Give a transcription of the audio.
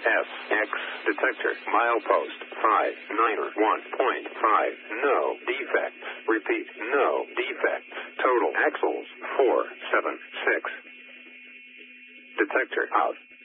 SX. Detector. Milepost 591.5. No defects. Repeat. No defects. Total axles 476. Detector out.